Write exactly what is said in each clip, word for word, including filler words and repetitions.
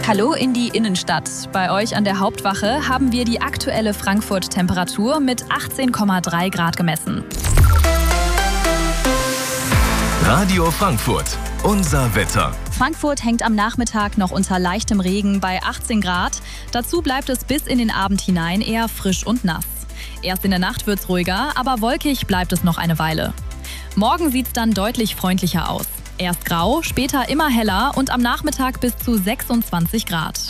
Hallo in die Innenstadt. Bei euch an der Hauptwache haben wir die aktuelle Frankfurt-Temperatur mit achtzehn Komma drei Grad gemessen. Radio Frankfurt, unser Wetter. Frankfurt hängt am Nachmittag noch unter leichtem Regen bei achtzehn Grad. Dazu bleibt es bis in den Abend hinein eher frisch und nass. Erst in der Nacht wird's ruhiger, aber wolkig bleibt es noch eine Weile. Morgen sieht's dann deutlich freundlicher aus. Erst grau, später immer heller und am Nachmittag bis zu sechsundzwanzig Grad.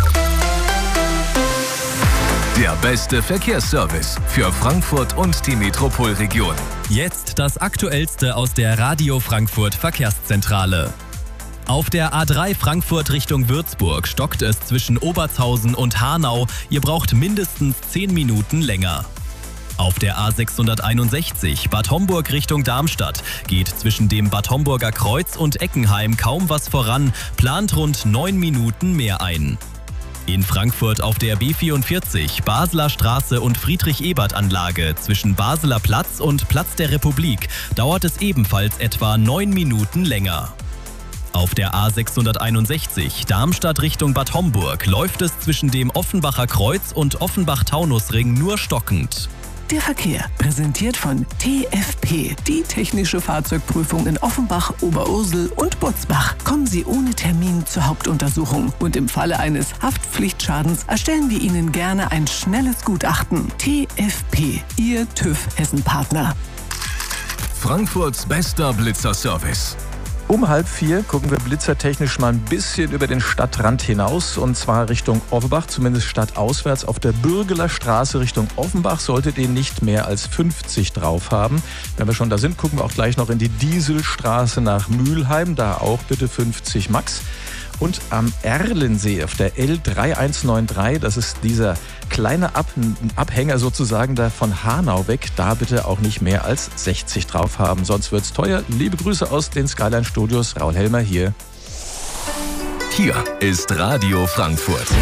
Der beste Verkehrsservice für Frankfurt und die Metropolregion. Jetzt das Aktuellste aus der Radio Frankfurt Verkehrszentrale. Auf der A drei Frankfurt Richtung Würzburg stockt es zwischen Obertshausen und Hanau. Ihr braucht mindestens zehn Minuten länger. Auf der A sechshunderteinundsechzig Bad Homburg Richtung Darmstadt geht zwischen dem Bad Homburger Kreuz und Eckenheim kaum was voran, plant rund neun Minuten mehr ein. In Frankfurt auf der B vierundvierzig Basler Straße und Friedrich-Ebert-Anlage zwischen Basler Platz und Platz der Republik dauert es ebenfalls etwa neun Minuten länger. Auf der A sechshunderteinundsechzig Darmstadt Richtung Bad Homburg läuft es zwischen dem Offenbacher Kreuz und Offenbach-Taunusring nur stockend. Der Verkehr, präsentiert von T F P, die technische Fahrzeugprüfung in Offenbach, Oberursel und Butzbach. Kommen Sie ohne Termin zur Hauptuntersuchung und im Falle eines Haftpflichtschadens erstellen wir Ihnen gerne ein schnelles Gutachten. T F P, Ihr TÜV Hessen-Partner. Frankfurts bester Blitzerservice. Um halb vier gucken wir blitzertechnisch mal ein bisschen über den Stadtrand hinaus und zwar Richtung Offenbach, zumindest stadtauswärts. Auf der Bürgeler Straße Richtung Offenbach solltet ihr nicht mehr als fünfzig drauf haben. Wenn wir schon da sind, gucken wir auch gleich noch in die Dieselstraße nach Mülheim, da auch bitte fünfzig Max. Und am Erlensee auf der L drei eins neun drei, das ist dieser kleine Ab- Abhänger sozusagen da von Hanau weg, da bitte auch nicht mehr als sechzig drauf haben, sonst wird's teuer. Liebe Grüße aus den Skyline Studios, Raul Helmer hier. Hier ist Radio Frankfurt.